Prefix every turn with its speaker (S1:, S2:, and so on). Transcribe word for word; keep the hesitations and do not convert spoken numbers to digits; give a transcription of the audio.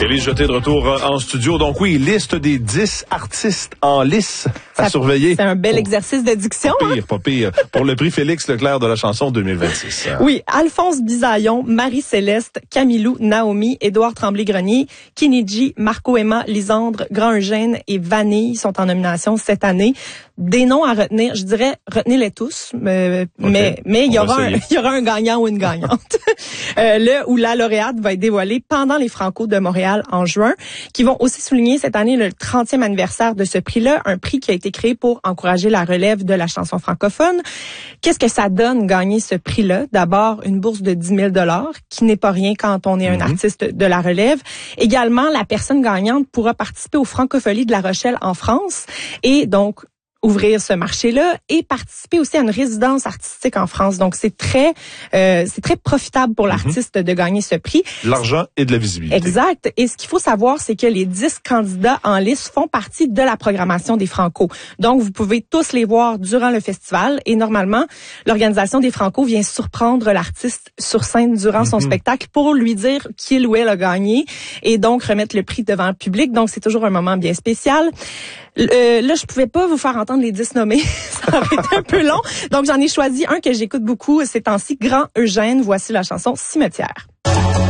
S1: Élise Jeté de retour en studio. Donc oui, liste des dix artistes en lice à
S2: Ça,
S1: surveiller.
S2: C'est un bel
S1: oh,
S2: exercice de diction.
S1: Pas pire, pas pire. Pour le prix Félix Leclerc de la chanson deux mille vingt-six.
S2: Oui, Alphonse Bisaillon, Marie-Céleste, Camilou, Naomi, Édouard Tremblay-Grenier, Kiniji, Marco Emma, Lisandre, Grand-Eugène et Vanille sont en nomination cette année. Des noms à retenir, je dirais, retenez-les tous, mais
S1: okay.
S2: mais mais il y aura un, il y aura un gagnant ou une gagnante. euh, le ou la lauréate va être dévoilée pendant les Franco de Montréal en juin, qui vont aussi souligner cette année le trentième anniversaire de ce prix-là, un prix qui a été créé pour encourager la relève de la chanson francophone. Qu'est-ce que ça donne gagner ce prix-là? D'abord, une bourse de dix mille dollars, qui n'est pas rien quand on est un mm-hmm. artiste de la relève. Également, la personne gagnante pourra participer aux Francopholies de La Rochelle en France et donc ouvrir ce marché-là et participer aussi à une résidence artistique en France. Donc, c'est très euh, c'est très profitable pour l'artiste mm-hmm. de gagner ce prix.
S1: De l'argent et de la visibilité.
S2: Exact. Et ce qu'il faut savoir, c'est que les dix candidats en lice font partie de la programmation des Franco. Donc, vous pouvez tous les voir durant le festival. Et normalement, l'organisation des Franco vient surprendre l'artiste sur scène durant mm-hmm. son spectacle pour lui dire qu'il ou elle a gagné et donc remettre le prix devant le public. Donc, c'est toujours un moment bien spécial. Euh, là, je pouvais pas vous faire entendre les dix nommés. Ça aurait été un peu long. Donc, j'en ai choisi un que j'écoute beaucoup ces temps-ci, Grand-Eugène. Voici la chanson Cimetière.